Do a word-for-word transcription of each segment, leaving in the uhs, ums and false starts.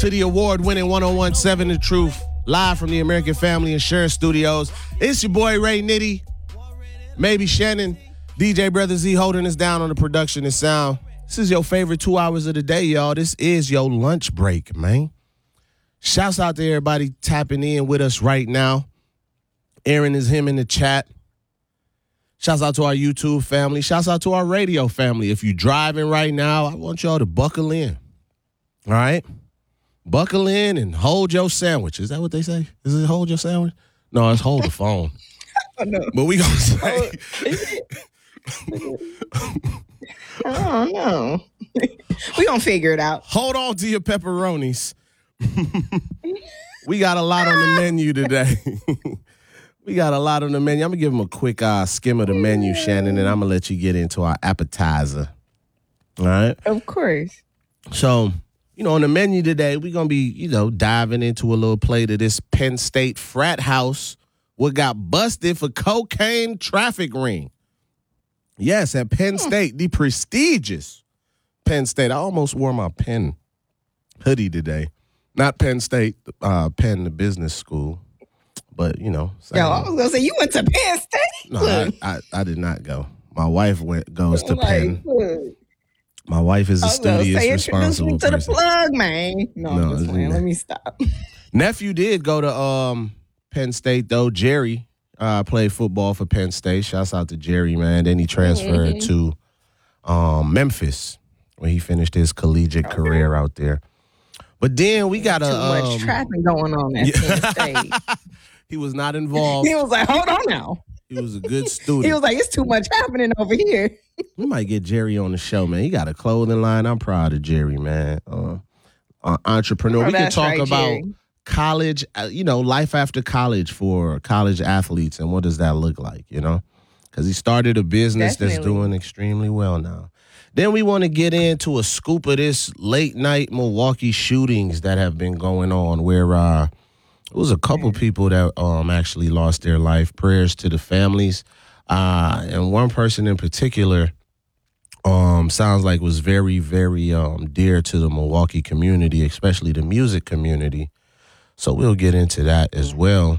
to the award-winning one oh one point seven The Truth, live from the American Family Insurance Studios. It's your boy Ray Nitty, maybe Shannon, D J Brother Z holding us down on the production and sound. This is your favorite two hours of the day, y'all. This is your lunch break, man. Shouts out to everybody tapping in with us right now. Aaron is him in the chat. Shouts out to our YouTube family. Shouts out to our radio family. If you're driving right now, I want y'all to buckle in. All right? Buckle in and hold your sandwich. Is that what they say? Is it hold your sandwich? No, it's hold the phone. I know. But we gonna say... I don't know. We gonna figure it out. Hold on to your pepperonis. We got a lot on the menu today. We got a lot on the menu. I'm going to give them a quick uh, skim of the menu, Shannon, and I'm going to let you get into our appetizer. All right? Of course. So, you know, on the menu today, we're going to be, you know, diving into a little plate of this Penn State frat house what got busted for cocaine traffic ring. Yes, at Penn State, the prestigious Penn State. I almost wore my Penn hoodie today. Not Penn State, uh, Penn, the business school. But, you know. Yo, I was going to say, you went to Penn State? No, I, I, I did not go. My wife went goes to like, Penn. Look. My wife is a studious, say, responsible to person. the plug, man. No, No, I'm just playing. Let me stop. Nephew did go to um, Penn State, though. Jerry uh, played football for Penn State. Shouts out to Jerry, man. Then he transferred mm-hmm. to um, Memphis, where he finished his collegiate okay. career out there. But then we got a... Too much um, traffic going on at yeah. Penn State. He was not involved. He was like, hold on now. He was a good student. He was like, it's too much happening over here. We might get Jerry on the show, man. He got a clothing line. I'm proud of Jerry, man. Uh, uh, entrepreneur. Oh, we can talk right, about Jerry. college, uh, you know, life after college for college athletes and what does that look like, you know? Because he started a business Definitely. that's doing extremely well now. Then we want to get into a scoop of this late night Milwaukee shootings that have been going on where uh, it was a couple people that um, actually lost their life. Prayers to the families. Uh, and one person in particular um, sounds like was very, very um, dear to the Milwaukee community, especially the music community. So we'll get into that as well.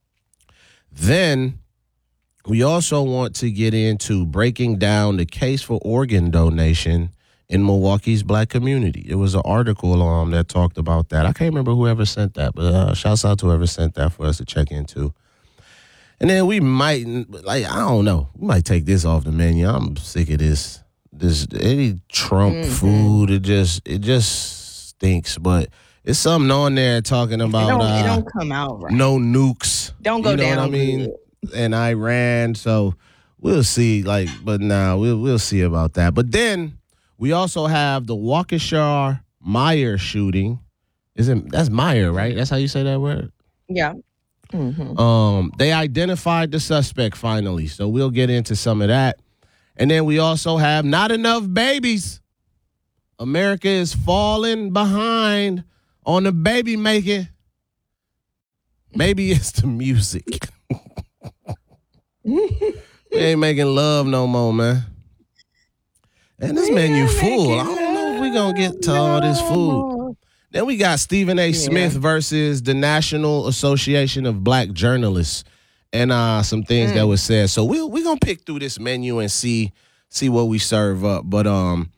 Then we also want to get into breaking down the case for organ donation in Milwaukee's black community. It was an article um, that talked about that. I can't remember whoever sent that, but uh, shouts out to whoever sent that for us to check into. And then we might, like, I don't know, we might take this off the menu. I'm sick of this. This any Trump mm-hmm. food, it just it just stinks. But it's something on there talking about it don't, uh, it don't come out right. No nukes. Don't go you know down. What I mean, and Iran. So we'll see. Like, but now nah, we'll we'll see about that. But then we also have the Waukesha Meyer shooting. Isn't that's Meyer, right? That's how you say that word? Yeah. Mm-hmm. Um, they identified the suspect finally, so we'll get into some of that. And then we also have not enough babies. America is falling behind on the baby making. Maybe it's the music. We ain't making love no more, man. And this menu full. I don't know if we're going to get to all this food. Then we got Stephen A. Yeah. Smith versus the National Association of Black Journalists and uh, some things mm. that was said. So we'll, we're going to pick through this menu and see see what we serve up. But um,